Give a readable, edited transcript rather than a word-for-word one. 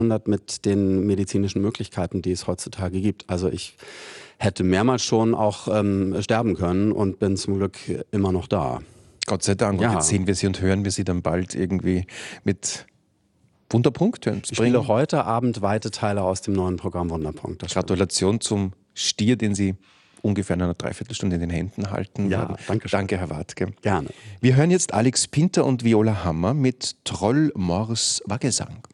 mit den medizinischen Möglichkeiten, die es heutzutage gibt. Also ich hätte mehrmals schon auch sterben können und bin zum Glück immer noch da. Gott sei Dank. Und Ja. jetzt sehen wir Sie und hören wir Sie dann bald irgendwie mit Wunderpunkt. Ich spiele heute Abend weite Teile aus dem neuen Programm Wunderpunkt. Gratulation zum Stier, den Sie ungefähr in einer Dreiviertelstunde in den Händen halten. Ja, danke schön. Danke, Herr Wartke. Gerne. Wir hören jetzt Alex Pinter und Viola Hammer mit Troll Mors Wagesang.